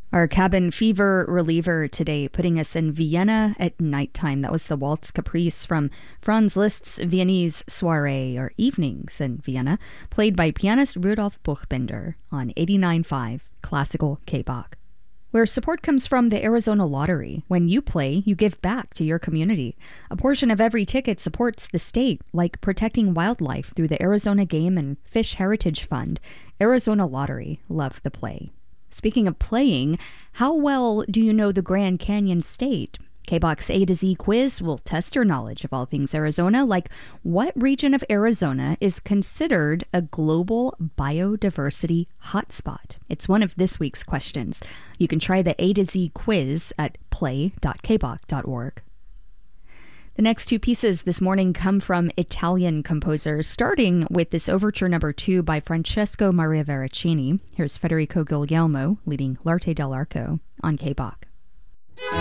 Our cabin fever reliever today, putting us in Vienna at nighttime. That was the Waltz Caprice from Franz Liszt's Viennese Soiree, or Evenings in Vienna, played by pianist Rudolf Buchbinder on 89.5 Classical K-Bach. Where support comes from the Arizona Lottery. When you play, you give back to your community. A portion of every ticket supports the state, like protecting wildlife through the Arizona Game and Fish Heritage Fund. Arizona Lottery, love the play. Speaking of playing, how well do you know the Grand Canyon State? K-Bach's A to Z quiz will test your knowledge of all things Arizona, like what region of Arizona is considered a global biodiversity hotspot? It's one of this week's questions. You can try the A to Z quiz at play.kbach.org. The next two pieces this morning come from Italian composers, starting with this Overture No. 2 by Francesco Maria Veracini. Here's Federico Guglielmo leading L'Arte dell'Arco on K-Bach.